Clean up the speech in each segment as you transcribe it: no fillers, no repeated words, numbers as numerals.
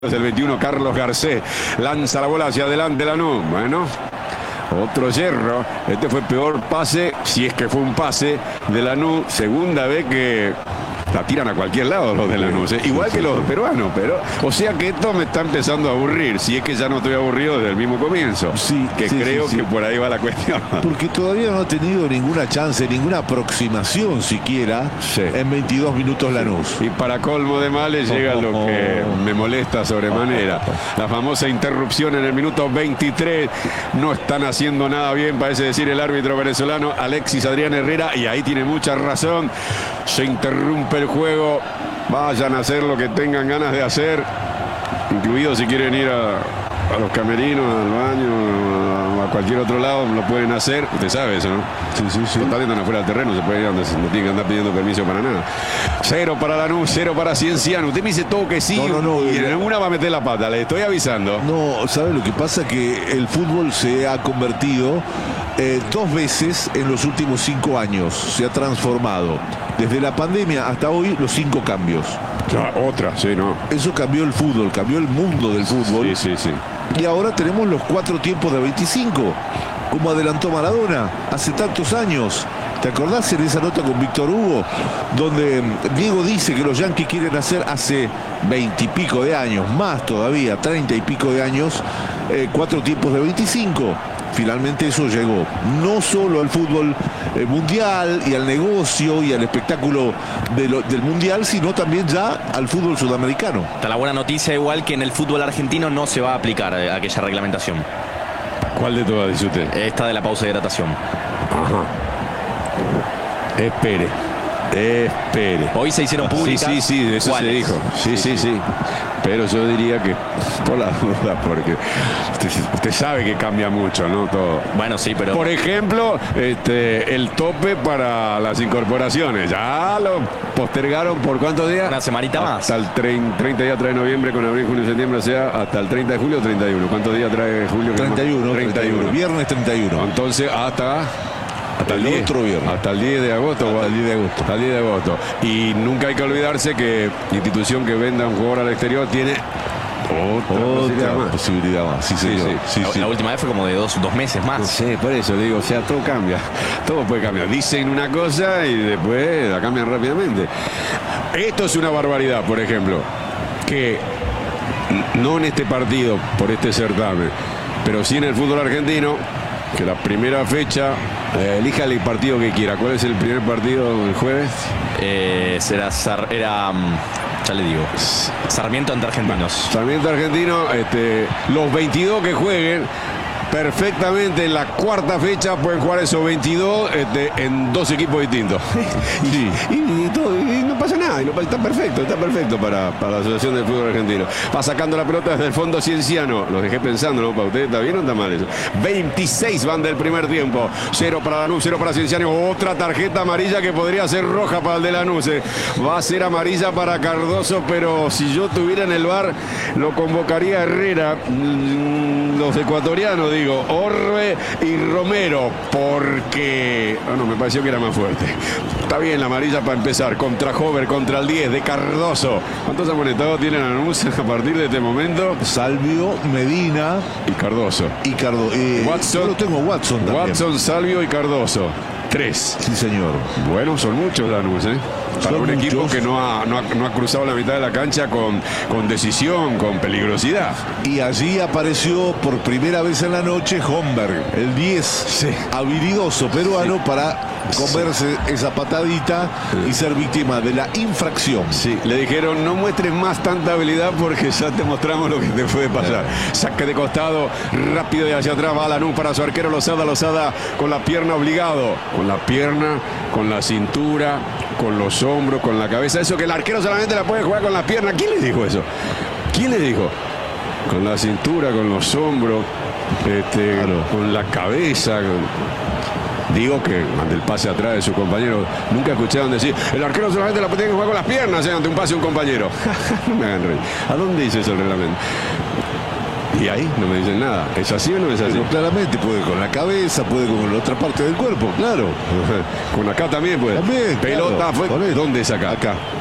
El 21, Carlos Garcés lanza la bola hacia adelante, Lanús. Bueno, otro yerro. Este fue el peor pase, si es que fue un pase de Lanús. Segunda vez que la tiran a cualquier lado los de Lanús, igual que los peruanos, pero o sea que esto me está empezando a aburrir, si es que ya no estoy aburrido desde el mismo comienzo, creo que por ahí va la cuestión. Porque todavía no ha tenido ninguna chance, ninguna aproximación siquiera en 22 minutos Lanús. Y para colmo de males llega lo que me molesta sobremanera, la famosa interrupción en el minuto 23. No están haciendo nada bien, parece decir el árbitro venezolano Alexis Adrián Herrera, y ahí tiene mucha razón. Se interrumpe el juego, vayan a hacer lo que tengan ganas de hacer, incluido si quieren ir a los camerinos, al baño, a cualquier otro lado, lo pueden hacer. Usted sabe eso, ¿no? Sí. Total, están afuera del terreno, se puede ir donde no tienen que andar pidiendo permiso para nada. 0 para Lanús, 0 para Cienciano. Usted me dice todo que sí, y en alguna va a meter la pata, le estoy avisando. No, ¿sabe lo que pasa? Que el fútbol se ha convertido 2 veces en los últimos 5 años, se ha transformado. Desde la pandemia hasta hoy, los 5 cambios. ¿no? Eso cambió el fútbol, cambió el mundo del fútbol. Sí. Y ahora tenemos los 4 tiempos de 25, como adelantó Maradona hace tantos años. ¿Te acordás en esa nota con Víctor Hugo? Donde Diego dice que los Yankees quieren hacer hace 20 y pico de años, más todavía, 30 y pico de años, 4 tiempos de 25. Finalmente eso llegó, no solo al fútbol mundial y al negocio y al espectáculo del mundial, sino también ya al fútbol sudamericano. Está la buena noticia, igual que en el fútbol argentino no se va a aplicar aquella reglamentación. ¿Cuál de todas dice usted? Esta de la pausa de hidratación. Ajá. Espere. Hoy se hicieron públicas. Sí, de eso se dijo. Sí. Pero yo diría que, por la duda, porque usted sabe que cambia mucho, ¿no? Todo. Bueno, sí, pero... Por ejemplo, el tope para las incorporaciones. Ya lo postergaron por ¿cuántos días? Una semanita más. Hasta el 30 días trae noviembre, con abril, junio y septiembre, o sea, hasta el 30 de julio o 31. ¿Cuántos días trae julio? 31. Viernes 31. Entonces, hasta el 10, otro viernes. Hasta el 10 de agosto. Hasta el 10 de agosto. Hasta el 10 de agosto. Y nunca hay que olvidarse que la institución que venda un jugador al exterior tiene otra posibilidad más. Sí. La última vez fue como de dos meses más. No sé, por eso digo, o sea, todo cambia. Todo puede cambiar. Dicen una cosa y después la cambian rápidamente. Esto es una barbaridad, por ejemplo, que no en este partido, por este certamen, pero sí en el fútbol argentino, que la primera fecha, elija el partido que quiera. ¿Cuál es el primer partido el jueves? Ya le digo, Sarmiento ante Argentinos. Sarmiento Argentino, los 22 que jueguen perfectamente en la cuarta fecha pueden jugar esos 22 en 2 equipos distintos. y no pasa nada, está perfecto para la Asociación del Fútbol Argentino. Va sacando la pelota desde el fondo Cienciano. Los dejé pensando, ¿no? ¿Para ustedes está bien o está mal eso? 26 van del primer tiempo. 0 para Lanús, 0 para Cienciano. Otra tarjeta amarilla que podría ser roja para el de Lanús. Va a ser amarilla para Cardoso, pero si yo estuviera en el VAR lo convocaría Herrera. Los ecuatorianos, digo, Orbe y Romero, porque me pareció que era más fuerte. Está bien la amarilla para empezar contra Hover, contra el 10 de Cardoso. ¿Cuántos amonestados tienen Lanús a partir de este momento? Salvio, Medina y Cardoso. Watson. Yo tengo Watson también. Watson, Salvio y Cardoso. 3. Sí, señor. Bueno, son muchos Lanús, para un equipo que no ha cruzado la mitad de la cancha con decisión, con peligrosidad. Y allí apareció por primera vez en la noche Homberg, el 10, habilidoso peruano para comerse esa patadita y ser víctima de la infracción. Sí, le dijeron, no muestres más tanta habilidad porque ya te mostramos lo que te puede pasar. Saque de costado, rápido y hacia atrás va Lanús para su arquero Lozada con la pierna obligado. Con la pierna, con la cintura, con los hombros, con la cabeza. Eso que el arquero solamente la puede jugar con la pierna. ¿Quién le dijo eso? ¿Quién le dijo? Con la cintura, con los hombros, con la cabeza. Digo que ante el pase atrás de su compañero, nunca escucharon decir, el arquero solamente la tiene que jugar con las piernas ante un pase de un compañero. No me hagan reír. ¿A dónde dice eso el reglamento? Y ahí no me dicen nada. ¿Es así o no es así? Pero claramente puede con la cabeza, puede con la otra parte del cuerpo, claro. Con acá también puede. También, pelota claro. fue. ¿Dónde es acá? Acá.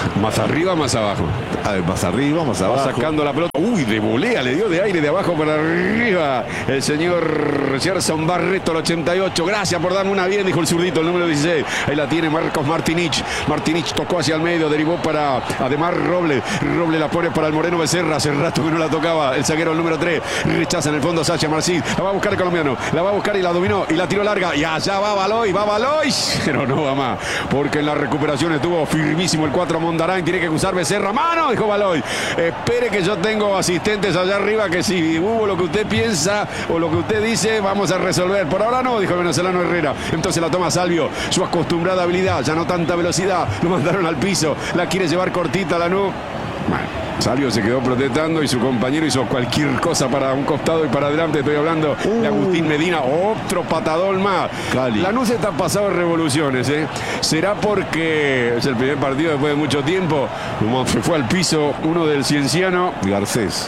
Más arriba, más abajo. Más arriba, más abajo. Va sacando la pelota. Uy, de volea, le dio de aire de abajo para arriba. El señor Gerson Barreto, el 88. Gracias por darme una bien, dijo el zurdito, el número 16. Ahí la tiene Marcos Martinich. Martinich tocó hacia el medio, derivó para Ademar Roble. Roble la pone para el Moreno Becerra. Hace rato que no la tocaba. El zaguero, el número 3. Rechaza en el fondo Sacha Marcid. La va a buscar el colombiano. La va a buscar y la dominó. Y la tiró larga. Y allá va Baloy. Pero no va más. Porque en la recuperación estuvo firmísimo el 4 Mondarán. Tiene que cruzar Becerra. ¡Mano! Dijo Baloy. Espere que yo tengo asistentes allá arriba que si hubo lo que usted piensa o lo que usted dice, vamos a resolver. Por ahora no, dijo el venezolano Herrera. Entonces la toma Salvio. Su acostumbrada habilidad. Ya no tanta velocidad. Lo mandaron al piso. La quiere llevar cortita la Lanús. Bueno. Salvio se quedó protestando y su compañero hizo cualquier cosa para un costado y para adelante. Estoy hablando de Agustín Medina. Otro patadón más. Lanús está pasado de revoluciones, ¿eh? Será porque es el primer partido después de mucho tiempo. Como se fue al piso uno del Cienciano. Garcés.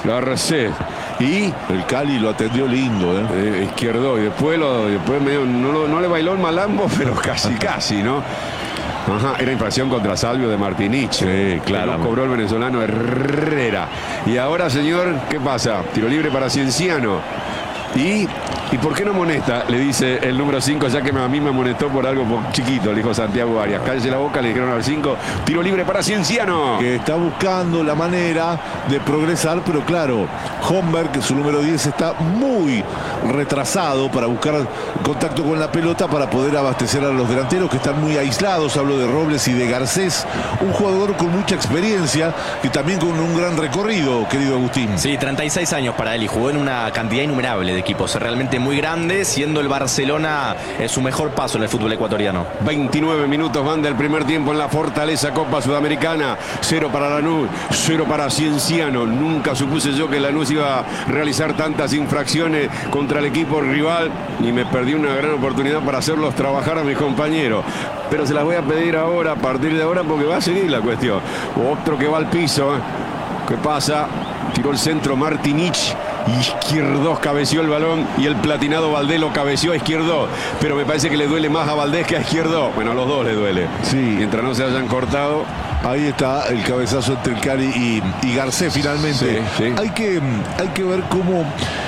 Y el Cali lo atendió lindo, izquierdo. Y después medio, no le bailó el malambo, pero casi, ¿no? Ajá, era infracción contra Salvio de Martinich. Sí, claro. Lo cobró el venezolano Herrera. Y ahora, señor, ¿qué pasa? Tiro libre para Cienciano. ¿Y por qué no amonesta? Le dice el número 5, ya que a mí me amonestó por algo chiquito, le dijo Santiago Arias. Cállese la boca, le dijeron al 5. Tiro libre para Cienciano. Que está buscando la manera de progresar, pero claro, Homberg, que su número 10, está muy retrasado para buscar contacto con la pelota para poder abastecer a los delanteros que están muy aislados. Hablo de Robles y de Garcés. Un jugador con mucha experiencia y también con un gran recorrido, querido Agustín. Sí, 36 años para él y jugó en una cantidad innumerable de equipos, realmente muy grande, siendo el Barcelona su mejor paso en el fútbol ecuatoriano. 29 minutos van del primer tiempo en la Fortaleza Copa Sudamericana. 0 para Lanús, 0 para Cienciano. Nunca supuse yo que Lanús iba a realizar tantas infracciones contra el equipo rival y me perdí una gran oportunidad para hacerlos trabajar a mis compañeros. Pero se las voy a pedir ahora, a partir de ahora, porque va a seguir la cuestión. Otro que va al piso. ¿Qué pasa? Tiró el centro Martinich. Izquierdo cabeció el balón y el platinado Valdés lo cabeció a Izquierdo, pero me parece que le duele más a Valdés que a Izquierdo. Bueno, a los dos le duele. Sí. Mientras no se hayan cortado. Ahí está el cabezazo entre el Cali y Garcés finalmente. Sí. Hay que ver cómo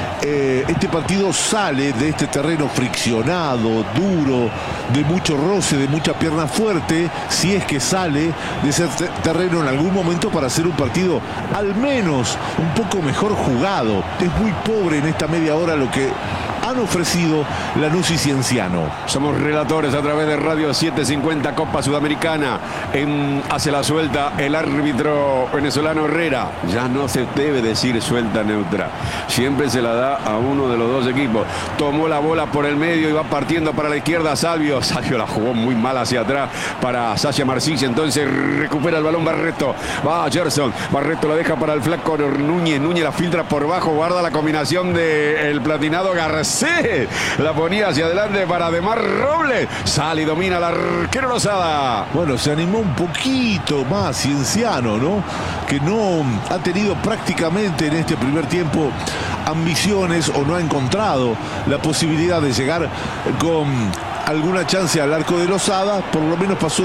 este partido sale de este terreno friccionado, duro, de mucho roce, de mucha pierna fuerte, si es que sale de ese terreno en algún momento para hacer un partido al menos un poco mejor jugado. Es muy pobre en esta media hora lo que han ofrecido Lanús y Cienciano. Somos relatores a través de Radio 750 Copa Sudamericana. Hace la suelta el árbitro venezolano Herrera. Ya no se debe decir suelta neutra. Siempre se la da a uno de los dos equipos. Tomó la bola por el medio y va partiendo para la izquierda Salvio. Salvio la jugó muy mal hacia atrás para Sacha Marcís. Entonces recupera el balón Barreto. Va a Gerson. Barreto la deja para el flaco Núñez. Núñez la filtra por bajo. Guarda la combinación del platinado Garcés. La ponía hacia adelante para Ademar Robles. Sale y domina el arquero Lozada. Bueno, se animó un poquito más Cienciano, ¿no? Que no ha tenido prácticamente en este primer tiempo ambiciones o no ha encontrado la posibilidad de llegar con alguna chance al arco de Lozada. Por lo menos pasó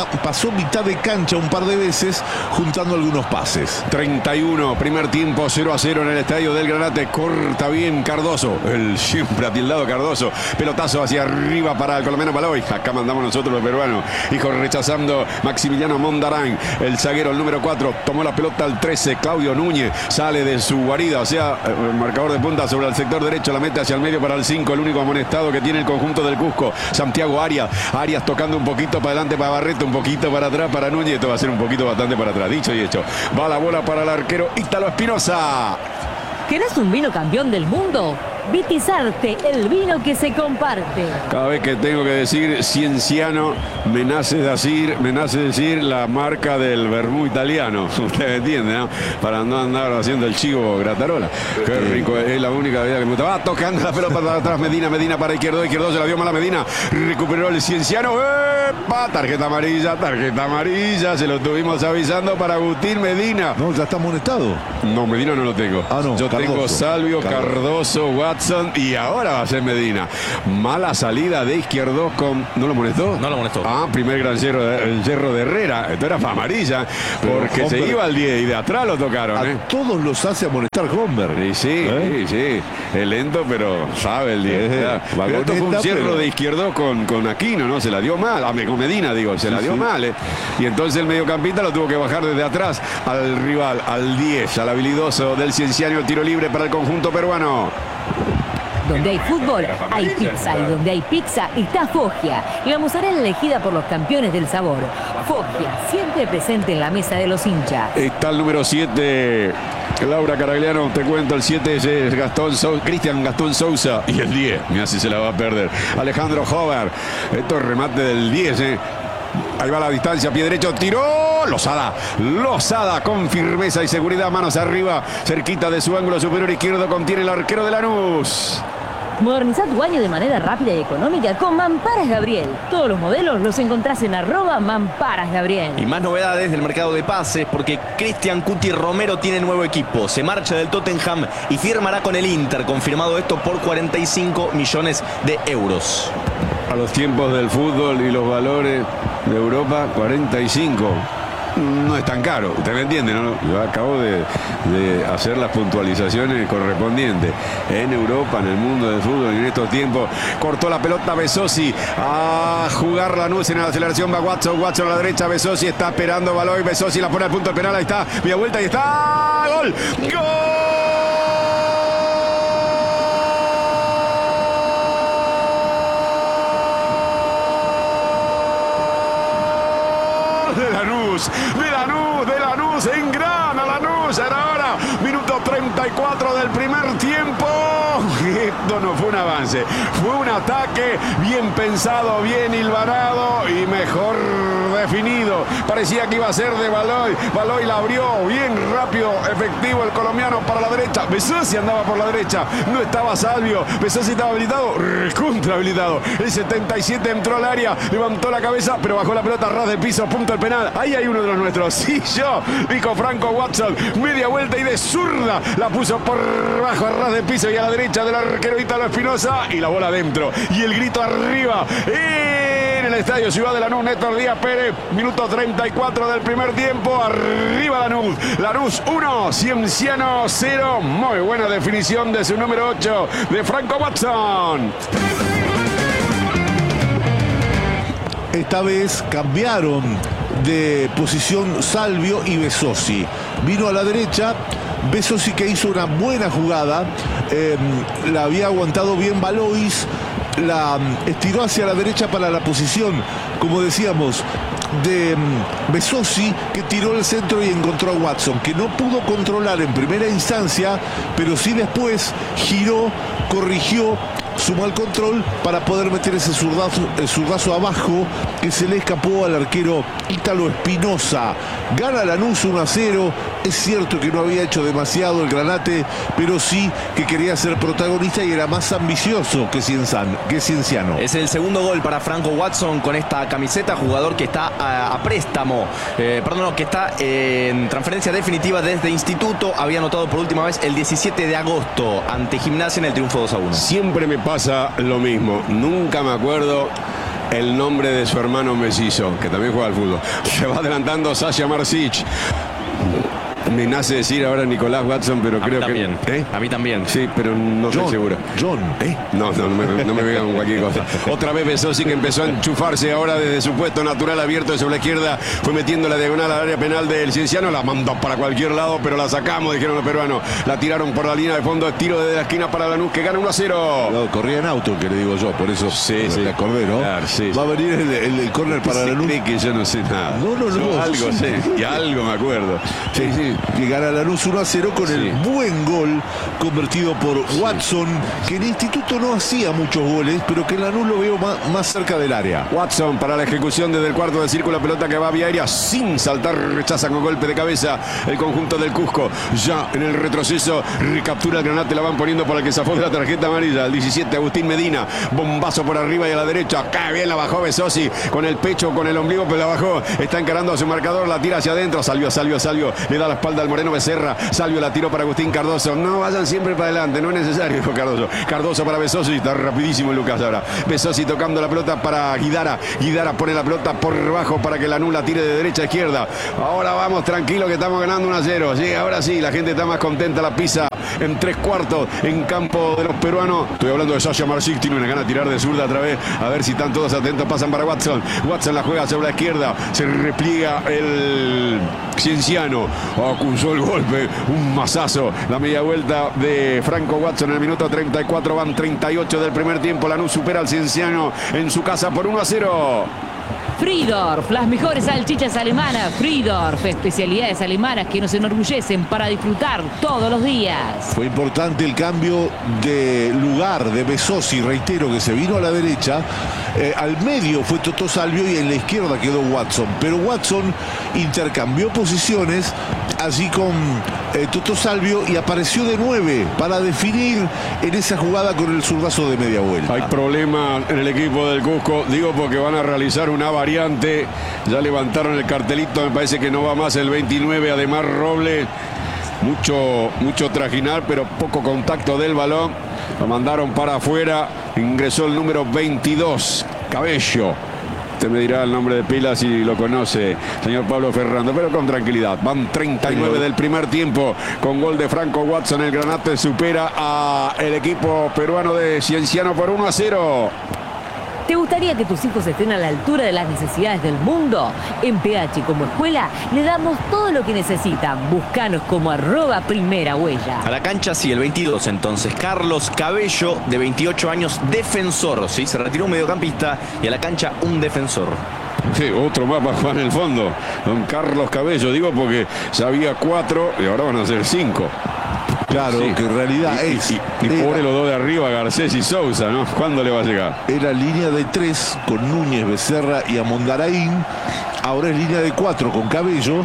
mitad de cancha un par de veces juntando algunos pases. 31, primer tiempo, 0-0 en el estadio del Granate. Corta bien Cardoso, el siempre atildado Cardoso. Pelotazo hacia arriba para el colombiano Baloy. Acá mandamos nosotros los peruanos. Hijo rechazando Maximiliano Mondarán. El zaguero, el número 4, tomó la pelota al 13, Claudio Núñez. Sale de su guarida, o sea, el marcador de punta sobre el sector derecho. La mete hacia el medio para el 5, el único amonestado que tiene el conjunto del Cusco. Santiago Arias tocando un poquito para adelante para Barreto, un poquito para atrás para Núñez. Esto va a ser un poquito bastante para atrás, dicho y hecho. Va la bola para el arquero Ítalo Espinosa. ¿Querés un vino campeón del mundo? Vitisarte, el vino que se comparte. Cada vez que tengo que decir Cienciano, me nace decir la marca del vermú italiano. Usted entiende, ¿no? Para no andar haciendo el chivo gratarola. Qué rico, es la única bebida que me gusta. Va tocando la pelota para atrás, Medina para Izquierdo se la dio mal a Medina. Recuperó el Cienciano. ¡Epa! Tarjeta amarilla. Se lo estuvimos avisando para Agustín Medina. No, ya está amonestado. No, Medina no lo tengo. Ah, no, yo Cardoso. tengo Salvio, Cardoso, Watson y ahora va a ser Medina. Mala salida de Izquierdos con... ¿No lo molestó? No lo molestó. Ah, primer gran yerro de Herrera. Esto era para amarilla porque se Homberg, iba al 10 y de atrás lo tocaron. a todos los hace amonestar Homberg. Y sí, sí. Es lento, pero sabe el 10. Pero esto fue un cierre pero... de Izquierdo con Aquino, ¿no? Se la dio mal. Con Medina, digo. Se la dio mal. Y entonces el mediocampista lo tuvo que bajar desde atrás al rival, al 10, al habilidoso del Cienciano. Tiro libre para el conjunto peruano. Donde hay fútbol, hay pizza. Y donde hay pizza, está Foggia. Y la mozzarella elegida por los campeones del sabor. Foggia, siempre presente en la mesa de los hinchas. Está el número 7, Laura Caragliano, te cuento, el 7 es Cristian Gastón Sousa. Y el 10, mira si se la va a perder, Alejandro Hover. Esto es remate del 10, Ahí va la distancia, pie derecho, tiró. Lozada con firmeza y seguridad, manos arriba, cerquita de su ángulo superior izquierdo, contiene el arquero de Lanús. Moderniza tu baño de manera rápida y económica con Mamparas Gabriel. Todos los modelos los encontrás en @Mamparas Gabriel. Y más novedades del mercado de pases porque Cristian Cuti Romero tiene nuevo equipo. Se marcha del Tottenham y firmará con el Inter. Confirmado esto por 45 millones de euros. A los tiempos del fútbol y los valores de Europa, 45. No es tan caro, usted me entiende, ¿no? Yo acabo de hacer las puntualizaciones correspondientes. En Europa, en el mundo del fútbol, en estos tiempos, cortó la pelota Besosi a jugar Lanús en la aceleración. Va Watson a la derecha, Besosi está esperando Baloy, Besosi la pone al punto del penal, ahí está, media vuelta y está. ¡Gol! De Lanús, engrana Lanús, era ahora, minuto 34 del primer tiempo. Esto no fue un avance, fue un ataque bien pensado, bien hilvanado y mejor definido. Parecía que iba a ser de Baloy. Baloy la abrió bien rápido, efectivo el colombiano para la derecha. Besosi andaba por la derecha, no estaba Salvio. Besosi estaba habilitado, contra habilitado. El 77 entró al área, levantó la cabeza, pero bajó la pelota a ras de piso, punto del penal. Ahí hay uno de los nuestros. Sí, yo, dijo Franco Watson. Media vuelta y de zurda la puso por bajo a ras de piso y a la derecha del arquero Ítalo Espinosa y la bola adentro. Y el grito arriba en el estadio Ciudad de Lanús. Néstor Díaz Pérez, minuto 34 del primer tiempo. Arriba Lanús. Lanús 1, Cienciano 0. Muy buena definición de su número 8, de Franco Watson. Esta vez cambiaron de posición Salvio y Besosi. Vino a la derecha, Besosi, que hizo una buena jugada, la había aguantado bien Balois, la estiró hacia la derecha para la posición, como decíamos, de Besosi, que tiró el centro y encontró a Watson, que no pudo controlar en primera instancia, pero sí después giró, corrigió, sumó al control para poder meter ese zurdazo abajo que se le escapó al arquero Ítalo Espinosa. Gana Lanús 1-0. Es cierto que no había hecho demasiado el Granate, pero sí que quería ser protagonista y era más ambicioso que Cienciano. Es el segundo gol para Franco Watson con esta camiseta, jugador que está a préstamo, que está en transferencia definitiva desde Instituto. Había anotado por última vez el 17 de agosto ante Gimnasia en el triunfo 2-1. Siempre me pasa lo mismo, nunca me acuerdo el nombre de su hermano mellizo, que también juega al fútbol. Se va adelantando Sasha Marsic. Me nace decir ahora Nicolás Watson, pero creo también. que... A mí también. Sí, pero no estoy seguro. John. No me vengan con cualquier cosa. Otra vez Besosi, que empezó a enchufarse ahora desde su puesto natural abierto sobre la izquierda. Fue metiendo la diagonal al área penal del Cienciano. La mandó para cualquier lado, pero la sacamos, dijeron los peruanos. La tiraron por la línea de fondo. Tiro desde la esquina para Lanús, que gana 1-0. No, corría en auto, que le digo yo, por eso me acordé, ¿no? Claro, sí. Va a venir el córner para Lanús. Cree que yo no sé nada. No. Yo algo sé, y algo me acuerdo. Sí. que gana Lanús 1-0 con el buen gol convertido por Watson, que en Instituto no hacía muchos goles, pero que en Lanús lo veo más cerca del área. Watson para la ejecución desde el cuarto del círculo, pelota que va vía aérea sin saltar, rechaza con golpe de cabeza el conjunto del Cusco. Ya en el retroceso, recaptura el Granate, la van poniendo por el que zafó de la tarjeta amarilla, el 17 Agustín Medina, bombazo por arriba y a la derecha, qué bien la bajó Besosi, con el pecho, con el ombligo, pero la bajó, está encarando a su marcador, la tira hacia adentro, Salvio, le da la espalda al Moreno Becerra, Salvio la tiró para Agustín Cardoso, no vayan siempre para adelante, no es necesario, dijo Cardoso para Besosi, está rapidísimo Lucas ahora, Besosi tocando la pelota para Guidara pone la pelota por bajo para que Lanús la tire de derecha a izquierda, ahora vamos tranquilo que estamos ganando 1-0, sí, ahora sí, la gente está más contenta, la pisa en 3/4 en campo de los peruanos. Estoy hablando de Sasha Marcik, tiene una gana de tirar de zurda otra vez, a ver si están todos atentos, pasan para Watson la juega sobre la izquierda, se repliega el Cienciano, acusó el golpe, un mazazo, la media vuelta de Franco Watson en el minuto 34, van 38 del primer tiempo, Lanús supera al Cienciano en su casa por 1-0. Friedorf, las mejores salchichas alemanas. Friedorf, especialidades alemanas que nos enorgullecen para disfrutar todos los días. Fue importante el cambio de lugar de Besosi, reitero, que se vino a la derecha. Al medio fue Toto Salvio y en la izquierda quedó Watson. Pero Watson intercambió posiciones allí con Toto Salvio y apareció de 9 para definir en esa jugada con el zurdazo de media vuelta. Hay problema en el equipo del Cusco, digo porque van a realizar una variante, ya levantaron el cartelito, me parece que no va más el 29, además Robles, mucho trajinar, pero poco contacto del balón, lo mandaron para afuera, ingresó el número 22, Cabello. Usted me dirá el nombre de pila si lo conoce, señor Pablo Ferrando, pero con tranquilidad. Van 39 del primer tiempo con gol de Franco Watson. El Granate supera al equipo peruano de Cienciano por 1-0. ¿Te gustaría que tus hijos estén a la altura de las necesidades del mundo? En PH como escuela le damos todo lo que necesitan. Búscanos como @primerahuella. A la cancha sí, el 22 entonces. Carlos Cabello, de 28 años, defensor. ¿Sí? Se retiró un mediocampista y a la cancha un defensor. Sí, otro más para jugar en el fondo. Don Carlos Cabello, digo porque ya había 4 y ahora van a ser 5. Claro, sí. Que en realidad y pobre los dos de arriba, Garcés y Sousa, ¿no? ¿Cuándo le va a llegar? Era línea de 3 con Núñez, Becerra y Amondaraín. Ahora es línea de 4 con Cabello.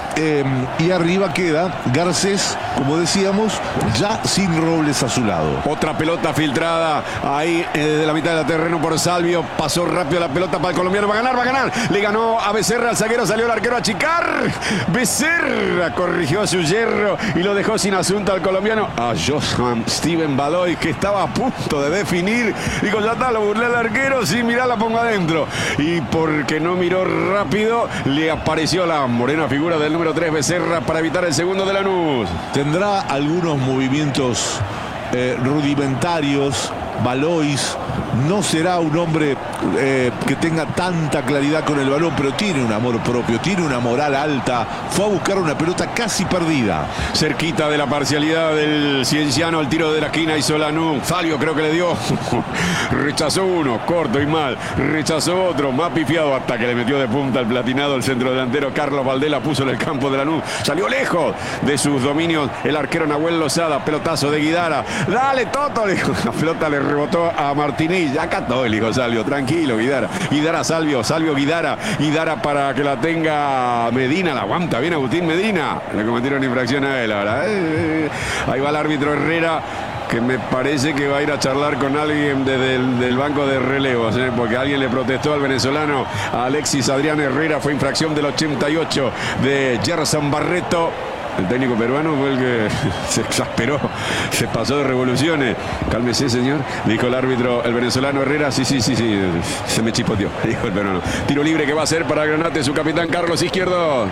Y arriba queda Garcés, como decíamos, ya sin Robles a su lado. Otra pelota filtrada ahí desde la mitad del terreno por Salvio. Pasó rápido la pelota para el colombiano. Va a ganar. Le ganó a Becerra, al zaguero, salió el arquero a achicar. Becerra corrigió su hierro y lo dejó sin asunto al colombiano. A Johan Steven Baloy, que estaba a punto de definir. Dijo, ya está, lo burlé al arquero. Sí, mirá, la pongo adentro. Y porque no miró rápido, le apareció la morena figura del número 3, Becerra, para evitar el segundo de Lanús. Tendrá algunos movimientos rudimentarios. Balois no será un hombre que tenga tanta claridad con el balón, pero tiene un amor propio, tiene una moral alta. Fue a buscar una pelota casi perdida. Cerquita de la parcialidad del Cienciano, el tiro de la esquina hizo Lanús. Salvio creo que le dio. Rechazó uno, corto y mal. Rechazó otro, más pifiado, hasta que le metió de punta el platinado el centro delantero. Carlos Valdela puso en el campo de Lanús. Salió lejos de sus dominios el arquero Nahuel Lozada. Pelotazo de Guidara. Dale, Toto, le dijo. La pelota le rebotó a Martínez. Ya cató el hijo Salvio. Tranquilo, Guidara. Guidara, Salvio, Guidara. Guidara para que la tenga Medina. La aguanta bien Agustín Medina. Le cometieron infracción a él ahora. Ahí va el árbitro Herrera, que me parece que va a ir a charlar con alguien desde el banco de relevos, porque alguien le protestó al venezolano, a Alexis Adrián Herrera. Fue infracción del 88 de Gerson Barreto. El técnico peruano fue el que se exasperó, se pasó de revoluciones. Cálmese, señor, dijo el árbitro, el venezolano Herrera. Sí, se me chipoteó, dijo el peruano. Tiro libre que va a ser para Granate, su capitán Carlos Izquierdo.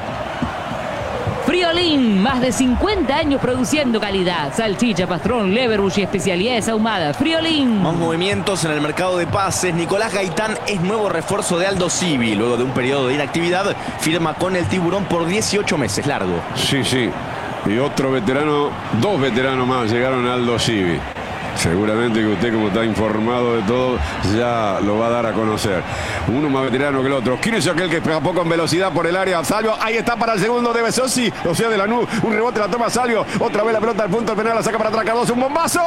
Friolín, más de 50 años produciendo calidad. Salchicha, pastrón, leverbush y especialidades ahumadas. Friolín. Más movimientos en el mercado de pases. Nicolás Gaitán es nuevo refuerzo de Aldo Civi. Luego de un periodo de inactividad, firma con el Tiburón por 18 meses. Largo. Sí. Y otro veterano, 2 veteranos más llegaron a Aldo Civi. Seguramente que usted, como está informado de todo, ya lo va a dar a conocer. Uno más veterano que el otro. ¿Quién es aquel que escapó con velocidad por el área? Salvio, ahí está para el segundo de Besosi, o sea de Lanús. Un rebote, la toma Salvio. Otra vez la pelota al punto penal, la saca para atrás Cardoso. Un bombazo.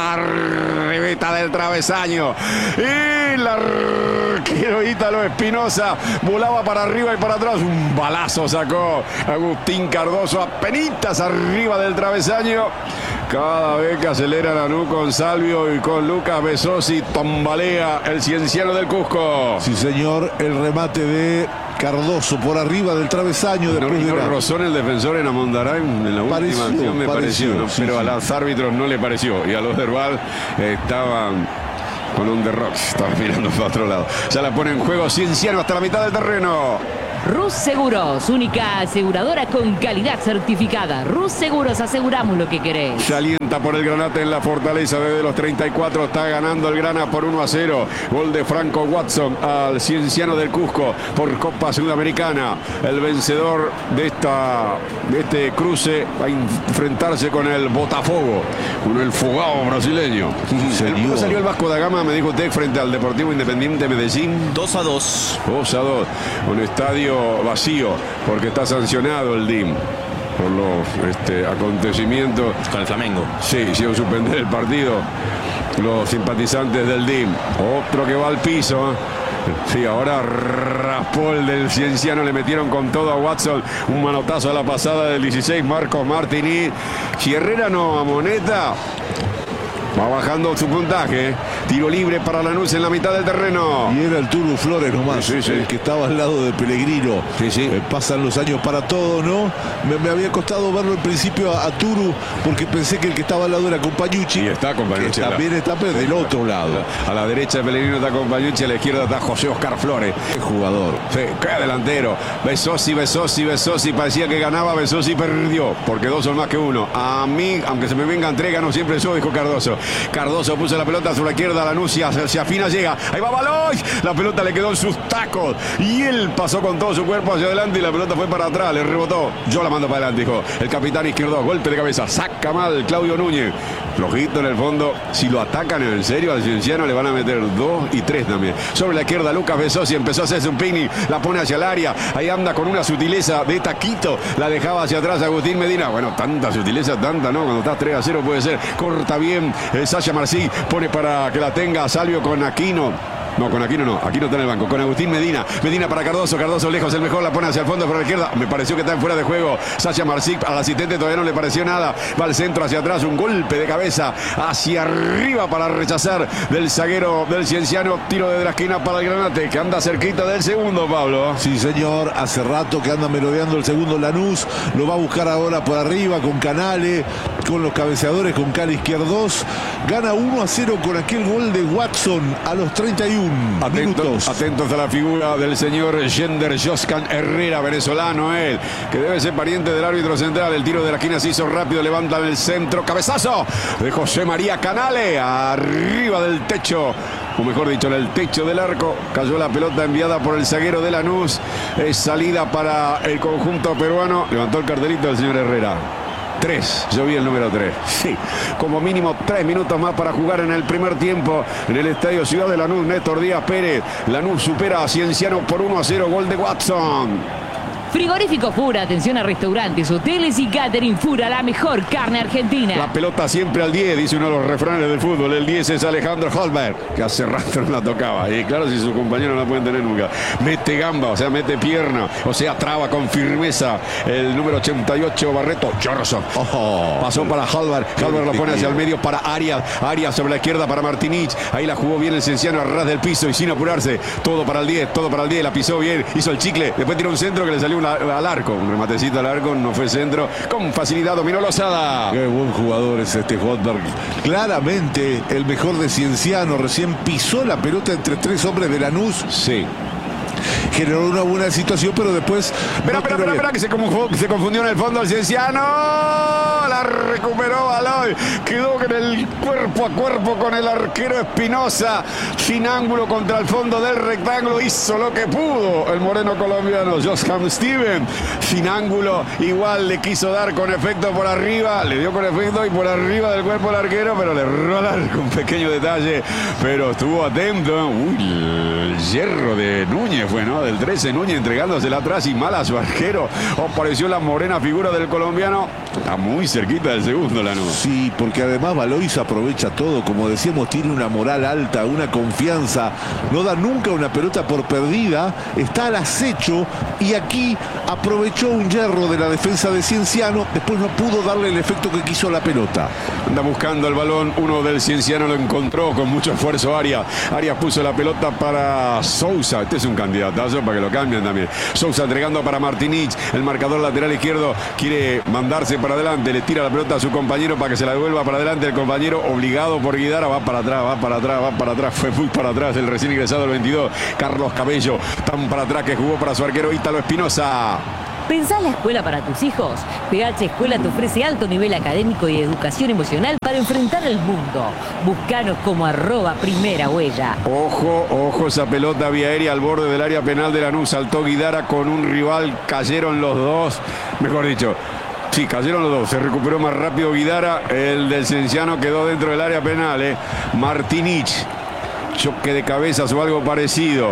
Arribita del travesaño. Y la arquero Ítalo Espinosa volaba para arriba y para atrás. Un balazo sacó Agustín Cardoso, apenitas arriba del travesaño. Cada vez que acelera Lanús con Salvio y con Lucas Besosi, tombalea el cienciano del Cusco. Sí, señor, el remate de Cardoso por arriba del travesaño. No rozó en el defensor en Amondarán en la última acción, me pareció, ¿no? sí, pero sí. A los árbitros no le pareció, y a los de Herbal estaban con on the rocks, estaban mirando para otro lado. Ya la pone en juego Cienciano hasta la mitad del terreno. Rus Seguros, única aseguradora con calidad certificada. Rus Seguros, aseguramos lo que querés. Se alienta por el Granate en la Fortaleza desde los 34. Está ganando el Grana por 1-0. Gol de Franco Watson al Cienciano del Cusco por Copa Sudamericana. El vencedor de este cruce va a enfrentarse con el Botafogo, con el Fogao brasileño. ¿Cómo salió el Vasco da Gama, me dijo usted, frente al Deportivo Independiente Medellín? 2-2. 2-2. Un estadio vacío porque está sancionado el DIM por los acontecimientos Con el Flamengo. Sí, hicieron suspender el partido los simpatizantes del DIM. Otro que va al piso. Sí, ahora raspó el del Cienciano, le metieron con todo a Watson. Un manotazo a la pasada del 16, Marcos Martini. Si Herrera no amoneta, va bajando su puntaje. Tiro libre para Lanús en la mitad del terreno. Y era el Turu Flores nomás, Sí, sí. el que estaba al lado de Pellegrino. Sí, sí. Pasan los años para todo, ¿no? Me había costado verlo al principio a Turu, porque pensé que el que estaba al lado era Compañucci. Y está Compañucci. Que también está, pero del otro lado. A la derecha de Pellegrino está Compañucci, a la izquierda está José Oscar Flores. Qué jugador. Sí, qué delantero. Besosi. Parecía que ganaba, Besosi perdió, porque dos son más que uno. A mí, aunque se me venga entrega, no siempre soy, dijo Cardoso. Cardoso puso la pelota sobre la izquierda, Lanús se afina, llega. Ahí va Baloy. La pelota le quedó en sus tacos. Y él pasó con todo su cuerpo hacia adelante y la pelota fue para atrás. Le rebotó. Yo la mando para adelante, dijo el capitán izquierdo. Golpe de cabeza. Saca mal Claudio Núñez. Flojito en el fondo. Si lo atacan en serio al Cienciano, le van a meter 2 y 3 también. Sobre la izquierda, Lucas Besosi empezó a hacerse un picnic. La pone hacia el área. Ahí anda con una sutileza de taquito. La dejaba hacia atrás Agustín Medina. Bueno, tanta sutileza, tanta, ¿no? Cuando estás 3-0 puede ser. Corta bien Sasha Marcí. Pone para que la tenga Salvio con Aquino. No, con Aquino no. Aquino está en el banco. Con Agustín Medina. Medina para Cardoso. Cardoso lejos, el mejor. La pone hacia el fondo por la izquierda. Me pareció que está en fuera de juego. Sasha Marcic al asistente todavía no le pareció nada. Va al centro hacia atrás. Un golpe de cabeza hacia arriba para rechazar del zaguero del Cienciano. Tiro desde la esquina para el Granate, que anda cerquita del segundo, Pablo. Sí, señor. Hace rato que anda merodeando el segundo Lanús. Lo va a buscar ahora por arriba con Canale, con los cabeceadores, con Cali Izquierdos. Gana 1-0 con aquel gol de Watson a los 31 minutos. Atentos a la figura del señor Gender Joscan Herrera, venezolano él, que debe ser pariente del árbitro central. El tiro de la esquina se hizo rápido, levantan el centro, cabezazo de José María Canale, arriba del techo, o mejor dicho, en el techo del arco. Cayó la pelota enviada por el zaguero de Lanús. Es salida para el conjunto peruano. Levantó el cartelito del señor Herrera. 3, yo vi el número 3. Sí, como mínimo 3 minutos más para jugar en el primer tiempo en el estadio Ciudad de Lanús. Néstor Díaz Pérez. Lanús supera a Cienciano por 1-0. Gol de Watson. Frigorífico Fura, atención a restaurantes, hoteles y catering. Fura, la mejor carne argentina. La pelota siempre al 10, dice uno de los refranes del fútbol. El 10 es Alejandro Holberg, que hace rato no la tocaba. Y claro, si su compañero no la pueden tener nunca. Mete gamba, o sea, mete pierna, o sea, traba con firmeza. El número 88, Barreto Johnson. Pasó para Holberg. Holberg lo pone hacia el medio para Arias. Arias sobre la izquierda para Martinich. Ahí la jugó bien el Cienciano a ras del piso y sin apurarse. Todo para el 10, todo para el 10. La pisó bien, hizo el chicle. Después tiró un centro que le salió al arco, un rematecito al arco, no fue centro, con facilidad dominó Lozada. Qué buen jugador es este Holberg. Claramente el mejor de Cienciano. Recién pisó la pelota entre 3 hombres de Lanús. Sí. generó una buena situación, pero después... Espera, que se confundió en el fondo el Cienciano. La recuperó Baloy. Quedó en el cuerpo a cuerpo con el arquero Espinosa. Sin ángulo contra el fondo del rectángulo. Hizo lo que pudo el moreno colombiano Josham Steven. Sin ángulo, igual le quiso dar con efecto por arriba. Le dio con efecto y por arriba del cuerpo el arquero, pero le erró al arco. Un pequeño detalle, pero estuvo atento. Uy, el hierro de Núñez fue, ¿no? Del 13, Núñez entregándosela atrás y mal a su arquero. Apareció la morena figura del colombiano. Está muy cerquita del segundo, Lanús. Sí, porque además Baloy se aprovecha todo. Como decíamos, tiene una moral alta, una confianza. No da nunca una pelota por perdida. Está al acecho y aquí aprovechó un hierro de la defensa de Cienciano. Después no pudo darle el efecto que quiso la pelota. Anda buscando el balón. Uno del Cienciano lo encontró con mucho esfuerzo Arias. Arias puso la pelota para Sousa. Este es un candidatazo para que lo cambien también. Sousa entregando para Martinich. El marcador lateral izquierdo quiere mandarse para adelante. Le tira la pelota a su compañero para que se la devuelva para adelante. El compañero obligado por Guidara. Va para atrás. Fue muy para atrás el recién ingresado el 22. Carlos Cabello. Tan para atrás que jugó para su arquero Ítalo Espinosa. ¿Pensás la escuela para tus hijos? PH Escuela te ofrece alto nivel académico y educación emocional para enfrentar el mundo. Búscanos como @primerahuella. Ojo, esa pelota vía aérea al borde del área penal de Lanús. Saltó Guidara con un rival. Cayeron los dos. Mejor dicho, sí, cayeron los dos. Se recuperó más rápido Guidara. El del Cienciano quedó dentro del área penal. Martinich. Choque de cabezas o algo parecido.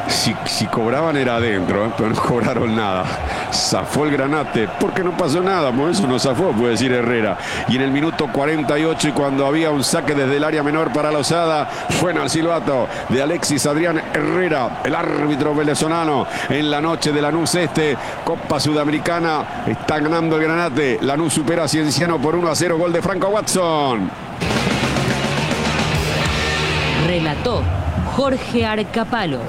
Si cobraban era adentro, pero no cobraron nada. Zafó el Granate, porque no pasó nada, por eso no zafó, puede decir Herrera. Y en el minuto 48, y cuando había un saque desde el área menor para Lozada, fue en el silbato de Alexis Adrián Herrera, el árbitro venezolano, en la noche de Lanús Copa Sudamericana. Está ganando el Granate. Lanús supera a Cienciano por 1-0, gol de Franco Watson. Relató Jorge Arcapalo.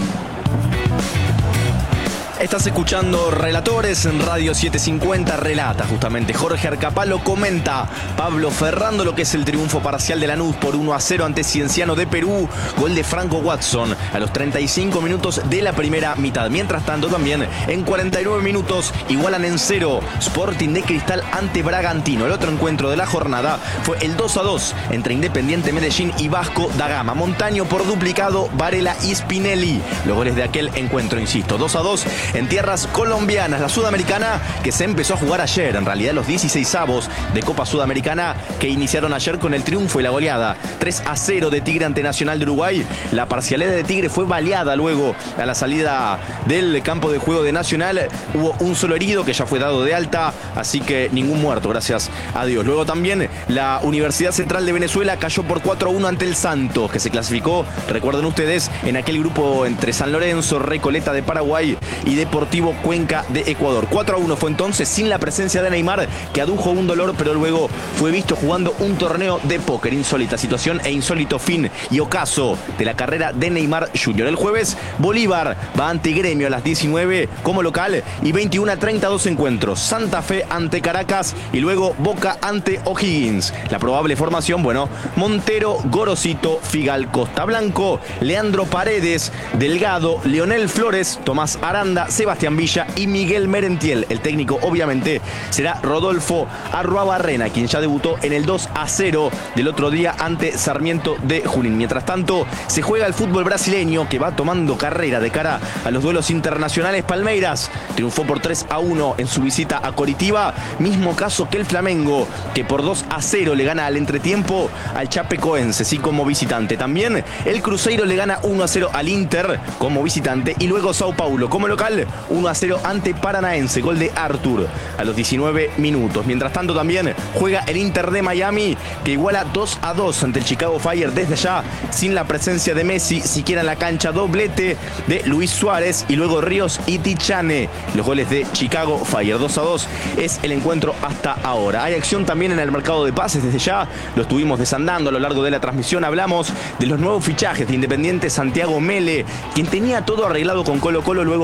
Estás escuchando Relatores en Radio 750. Relata justamente Jorge Arcapalo. Comenta Pablo Ferrando lo que es el triunfo parcial de Lanús por 1-0 ante Cienciano de Perú. Gol de Franco Watson a los 35 minutos de la primera mitad. Mientras tanto, también en 49 minutos igualan en 0 Sporting de Cristal ante Bragantino. El otro encuentro de la jornada fue el 2-2 entre Independiente Medellín y Vasco da Gama. Montaño por duplicado, Varela y Spinelli. Los goles de aquel encuentro, insisto, 2-2 en tierras colombianas. La Sudamericana que se empezó a jugar ayer, en realidad los 16avos de Copa Sudamericana que iniciaron ayer con el triunfo y la goleada 3-0 de Tigre ante Nacional de Uruguay. La parcialidad de Tigre fue baleada luego a la salida del campo de juego de Nacional. Hubo un solo herido que ya fue dado de alta, así que ningún muerto, gracias a Dios. Luego también la Universidad Central de Venezuela cayó por 4-1 ante el Santos, que se clasificó, recuerden ustedes, en aquel grupo entre San Lorenzo, Recoleta de Paraguay y Deportivo Cuenca de Ecuador. 4-1 fue entonces sin la presencia de Neymar, que adujo un dolor, pero luego fue visto jugando un torneo de póker. Insólita situación e insólito fin y ocaso de la carrera de Neymar Jr. El jueves, Bolívar va ante Gremio a las 19 como local y 21-32 encuentros. Santa Fe ante Caracas y luego Boca ante O'Higgins. La probable formación, bueno, Montero, Gorosito, Figal, Costa Blanco, Leandro Paredes, Delgado, Leonel Flores, Tomás Aranda, Sebastián Villa y Miguel Merentiel. El técnico obviamente será Rodolfo Arruabarrena, quien ya debutó en el 2-0 del otro día ante Sarmiento de Junín. Mientras tanto, se juega el fútbol brasileño que va tomando carrera de cara a los duelos internacionales. Palmeiras triunfó por 3-1 en su visita a Coritiba. Mismo caso que el Flamengo, que por 2-0 le gana al entretiempo al Chapecoense, sí, como visitante. También el Cruzeiro le gana 1-0 al Inter como visitante y luego Sao Paulo como local 1-0 ante Paranaense, gol de Arthur a los 19 minutos. Mientras tanto también juega el Inter de Miami, que iguala 2-2 ante el Chicago Fire desde ya, sin la presencia de Messi siquiera en la cancha. Doblete de Luis Suárez y luego Ríos y Tichane. Los goles de Chicago Fire. 2-2 es el encuentro hasta ahora. Hay acción también en el mercado de pases desde ya, lo estuvimos desandando a lo largo de la transmisión. Hablamos de los nuevos fichajes de Independiente. Santiago Mele, quien tenía todo arreglado con Colo Colo, luego metió la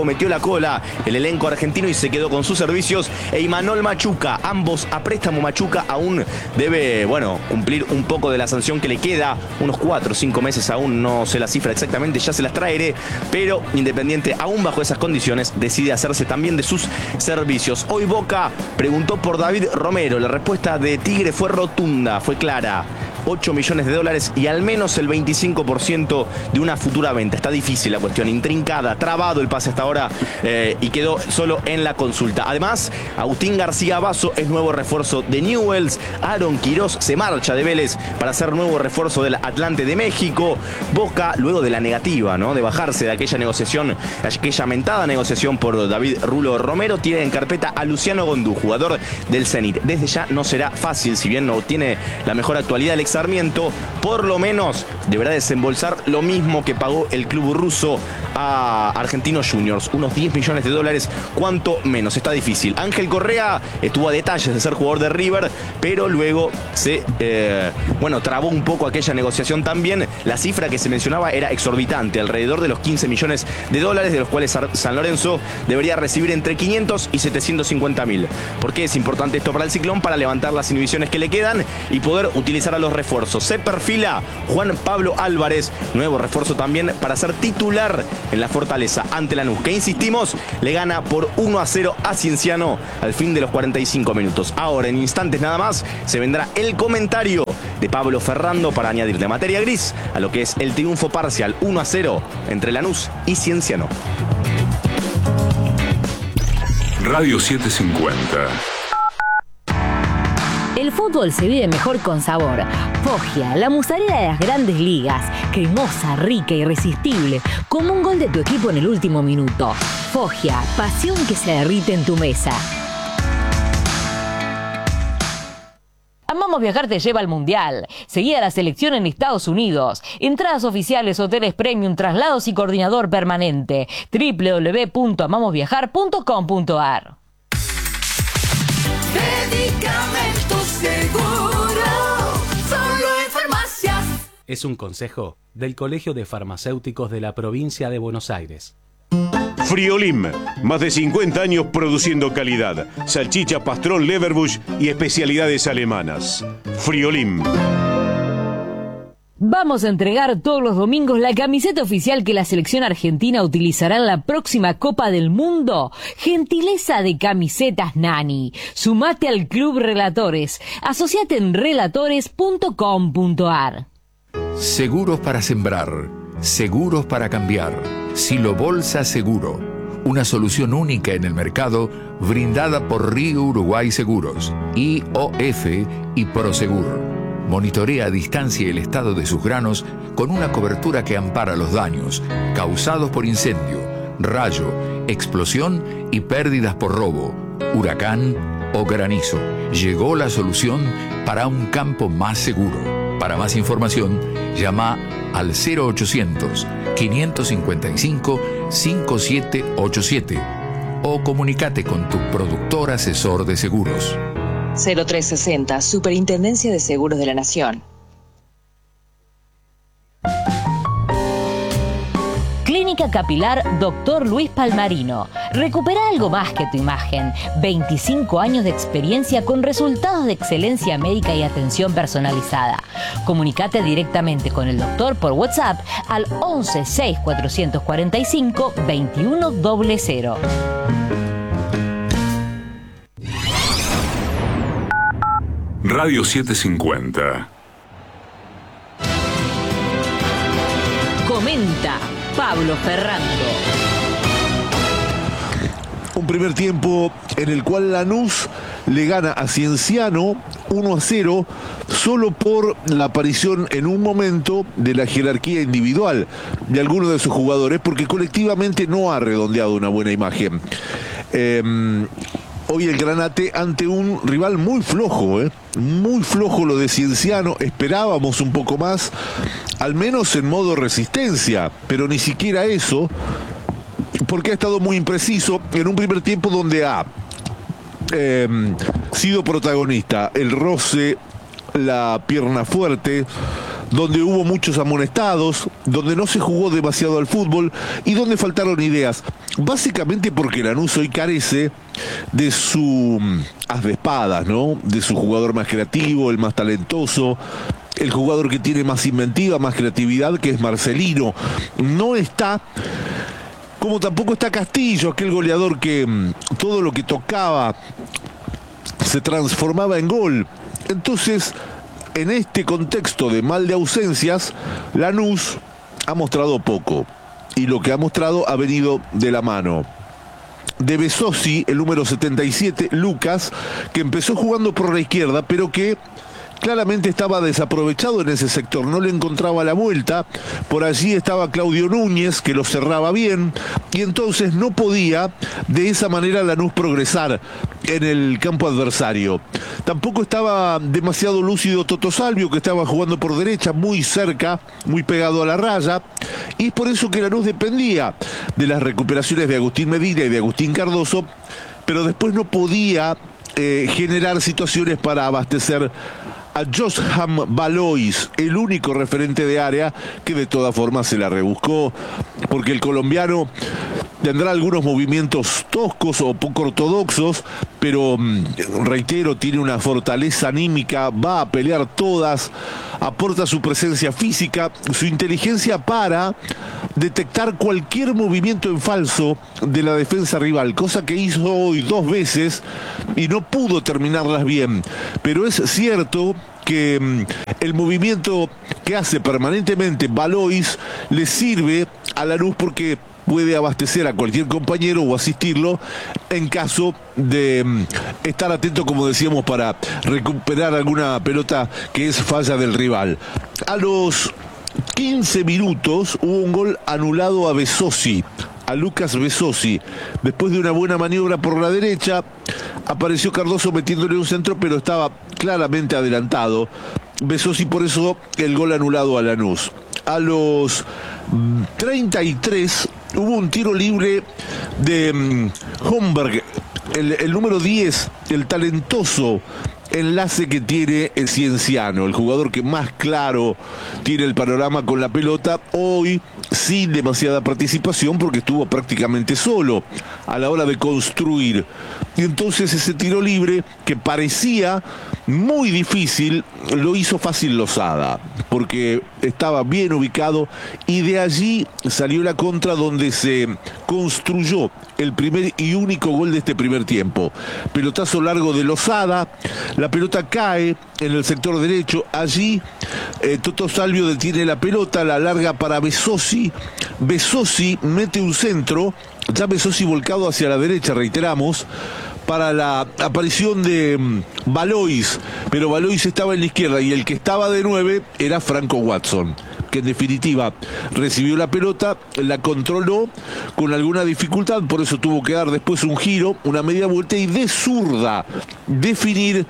Nicola, el elenco argentino, y se quedó con sus servicios. E Imanol Machuca, ambos a préstamo. Machuca aún debe, cumplir un poco de la sanción que le queda, unos 4 o 5 meses, aún no sé la cifra exactamente, ya se las traeré, pero Independiente, aún bajo esas condiciones, decide hacerse también de sus servicios. Hoy Boca preguntó por David Romero. La respuesta de Tigre fue rotunda, fue clara. 8 millones de dólares y al menos el 25% de una futura venta. Está difícil la cuestión, intrincada, trabado el pase hasta ahora y quedó solo en la consulta. Además, Agustín García Basso es nuevo refuerzo de Newell's. Aaron Quirós se marcha de Vélez para ser nuevo refuerzo del Atlante de México. Boca, luego de la negativa, de bajarse de aquella negociación, aquella mentada negociación por David Rulo Romero, tiene en carpeta a Luciano Gondú, jugador del Zenit. Desde ya no será fácil, si bien no tiene la mejor actualidad el ex Sarmiento, por lo menos deberá desembolsar lo mismo que pagó el club ruso a Argentinos Juniors, unos 10 millones de dólares, cuanto menos. Está difícil. Ángel Correa estuvo a detalles de ser jugador de River, pero luego se trabó un poco aquella negociación también. La cifra que se mencionaba era exorbitante, alrededor de los 15 millones de dólares, de los cuales San Lorenzo debería recibir entre 500 y 750 mil. ¿Por qué es importante esto para el Ciclón? Para levantar las inhibiciones que le quedan y poder utilizar a los refuerzos. Se perfila Juan Pablo Álvarez, nuevo refuerzo también para ser titular en la Fortaleza ante Lanús, que insistimos, le gana por 1-0 a Cienciano al fin de los 45 minutos. Ahora, en instantes nada más, se vendrá el comentario de Pablo Ferrando para añadirle materia gris a lo que es el triunfo parcial 1-0 entre Lanús y Cienciano. Radio 750. El fútbol se vive mejor con sabor. Foggia, la mozzarella de las grandes ligas. Cremosa, rica, irresistible. Como un gol de tu equipo en el último minuto. Foggia, pasión que se derrite en tu mesa. Amamos Viajar te lleva al Mundial. Seguí a la selección en Estados Unidos. Entradas oficiales, hoteles premium, traslados y coordinador permanente. www.amamosviajar.com.ar. Medicamentos Seguro, solo en farmacias. Es un consejo del Colegio de Farmacéuticos de la Provincia de Buenos Aires. Friolim, más de 50 años produciendo calidad, salchicha, pastrón, leverbush y especialidades alemanas. Friolim. Vamos a entregar todos los domingos la camiseta oficial que la selección argentina utilizará en la próxima Copa del Mundo. Gentileza de Camisetas Nani. Sumate al Club Relatores. Asociate en relatores.com.ar. Seguros para sembrar. Seguros para cambiar. Silo Bolsa Seguro. Una solución única en el mercado brindada por Río Uruguay Seguros, IOF y Prosegur. Monitorea a distancia el estado de sus granos con una cobertura que ampara los daños causados por incendio, rayo, explosión y pérdidas por robo, huracán o granizo. Llegó la solución para un campo más seguro. Para más información, llama al 0800-555-5787 o comunícate con tu productor asesor de seguros. 0360, Superintendencia de Seguros de la Nación. Clínica Capilar Dr. Luis Palmarino. Recupera algo más que tu imagen. 25 años de experiencia con resultados de excelencia médica y atención personalizada. Comunicate directamente con el doctor por WhatsApp al 11 6 445 2100. Radio 750. Comenta Pablo Ferrando. Un primer tiempo en el cual Lanús le gana a Cienciano 1-0 solo por la aparición en un momento de la jerarquía individual de algunos de sus jugadores, porque colectivamente no ha redondeado una buena imagen. Hoy el Granate ante un rival muy flojo, muy flojo lo de Cienciano. Esperábamos un poco más, al menos en modo resistencia, pero ni siquiera eso, porque ha estado muy impreciso en un primer tiempo donde ha sido protagonista el roce, la pierna fuerte, donde hubo muchos amonestados, donde no se jugó demasiado al fútbol y donde faltaron ideas. Básicamente porque Lanús hoy carece de su as de espadas, ¿no? De su jugador más creativo, el más talentoso, el jugador que tiene más inventiva, más creatividad, que es Marcelino. No está, como tampoco está Castillo, aquel goleador que todo lo que tocaba se transformaba en gol. Entonces, en este contexto de mal de ausencias, Lanús ha mostrado poco. Y lo que ha mostrado ha venido de la mano de Besosi, el número 77, Lucas, que empezó jugando por la izquierda, pero que claramente estaba desaprovechado en ese sector, no le encontraba la vuelta. Por allí estaba Claudio Núñez, que lo cerraba bien, y entonces no podía de esa manera Lanús progresar en el campo adversario. Tampoco estaba demasiado lúcido Toto Salvio, que estaba jugando por derecha, muy cerca, muy pegado a la raya, y es por eso que Lanús dependía de las recuperaciones de Agustín Medina y de Agustín Cardoso, pero después no podía generar situaciones para abastecer a Josham Valois, el único referente de área que de todas formas se la rebuscó, porque el colombiano tendrá algunos movimientos toscos o poco ortodoxos, pero reitero, tiene una fortaleza anímica, va a pelear todas, aporta su presencia física, su inteligencia para detectar cualquier movimiento en falso de la defensa rival, cosa que hizo hoy 2 veces y no pudo terminarlas bien. Pero es cierto que el movimiento que hace permanentemente Valois le sirve a Lanús porque puede abastecer a cualquier compañero o asistirlo en caso de estar atento, como decíamos, para recuperar alguna pelota que es falla del rival. A los 15 minutos hubo un gol anulado a Besosi, a Lucas Besosi. Después de una buena maniobra por la derecha, apareció Cardoso metiéndole un centro, pero estaba claramente adelantado Besosi, por eso el gol anulado a Lanús. A los 33 hubo un tiro libre de Homberg, el número 10, el talentoso enlace que tiene el Cienciano, el jugador que más claro tiene el panorama con la pelota, hoy sin demasiada participación porque estuvo prácticamente solo a la hora de construir. Y entonces ese tiro libre que parecía muy difícil, lo hizo fácil Lozada, porque estaba bien ubicado y de allí salió la contra donde se construyó el primer y único gol de este primer tiempo. Pelotazo largo de Lozada, la pelota cae en el sector derecho, allí Toto Salvio detiene la pelota, la larga para Besosi, Besosi mete un centro, ya Besosi volcado hacia la derecha, reiteramos, para la aparición de Valois, pero Valois estaba en la izquierda y el que estaba de 9 era Franco Watson, que en definitiva recibió la pelota, la controló con alguna dificultad, por eso tuvo que dar después un giro, una media vuelta y de zurda definir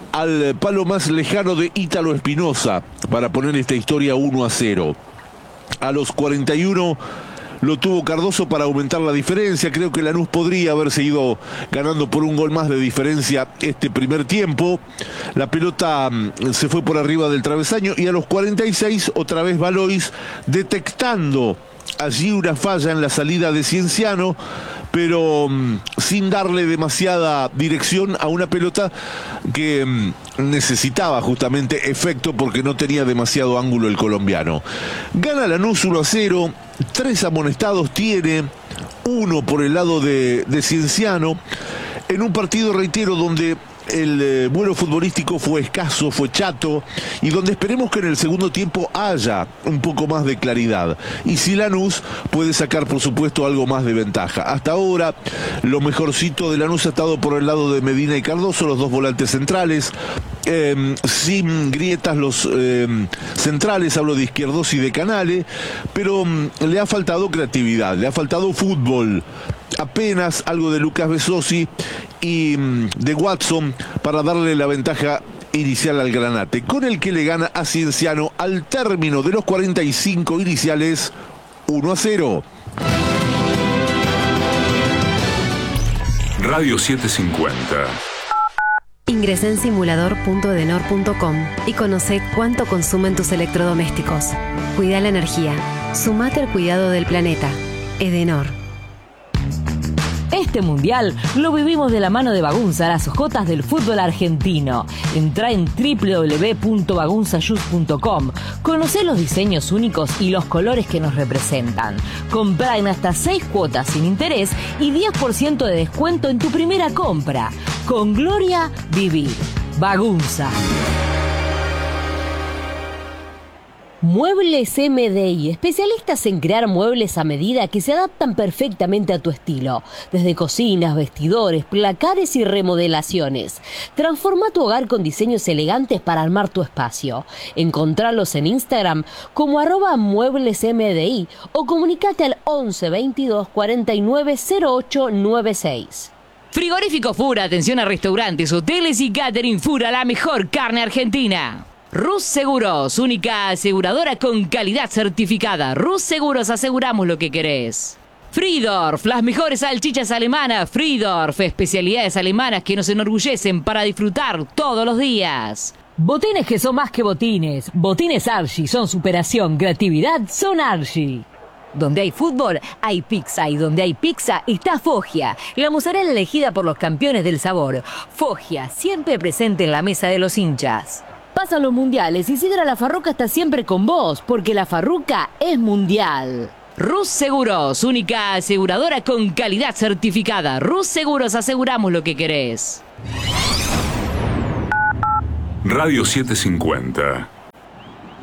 al palo más lejano de Ítalo Espinosa para poner esta historia 1-0. A los 41 lo tuvo Cardoso para aumentar la diferencia. Creo que Lanús podría haber seguido ganando por un gol más de diferencia este primer tiempo. La pelota se fue por arriba del travesaño y a los 46 otra vez Valois detectando allí una falla en la salida de Cienciano, pero sin darle demasiada dirección a una pelota que necesitaba justamente efecto porque no tenía demasiado ángulo el colombiano. Gana Lanús 1-0, 3 amonestados tiene, 1 por el lado de Cienciano, en un partido, reitero, donde el vuelo futbolístico fue escaso, fue chato, y donde esperemos que en el segundo tiempo haya un poco más de claridad. Y si Lanús puede sacar, por supuesto, algo más de ventaja. Hasta ahora, lo mejorcito de Lanús ha estado por el lado de Medina y Cardoso, los 2 volantes centrales, sin grietas los centrales, hablo de Izquierdos y de Canale, pero le ha faltado creatividad, le ha faltado fútbol. Apenas algo de Lucas Besosi y de Watson para darle la ventaja inicial al Granate, con el que le gana a Cienciano al término de los 45 iniciales 1-0. Radio 750. Ingresá en simulador.edenor.com y conoce cuánto consumen tus electrodomésticos. Cuida la energía. Sumate al cuidado del planeta. Edenor. Este mundial lo vivimos de la mano de Bagunza, las hojotas del fútbol argentino. Entrá en www.bagunzashoes.com. Conocé los diseños únicos y los colores que nos representan. Comprá en hasta 6 cuotas sin interés y 10% de descuento en tu primera compra. Con gloria, vivir. Bagunza. Muebles MDI, especialistas en crear muebles a medida que se adaptan perfectamente a tu estilo. Desde cocinas, vestidores, placares y remodelaciones. Transforma tu hogar con diseños elegantes para armar tu espacio. Encontralos en Instagram como @mueblesmdi o comunicate al 11 22 49 08 96. Frigorífico Fura, atención a restaurantes, hoteles y catering. Fura, la mejor carne argentina. Rus Seguros, única aseguradora con calidad certificada. Rus Seguros, aseguramos lo que querés. Friedorf, las mejores salchichas alemanas. Friedorf, especialidades alemanas que nos enorgullecen para disfrutar todos los días. Botines que son más que botines. Botines Archie son superación, creatividad, son Archie. Donde hay fútbol, hay pizza. Y donde hay pizza, está Foggia. La mozzarella elegida por los campeones del sabor. Foggia, siempre presente en la mesa de los hinchas. Pasan los mundiales y Sidra La Farruca está siempre con vos, porque La Farruca es mundial. Rus Seguros, única aseguradora con calidad certificada. Rus Seguros, aseguramos lo que querés. Radio 750.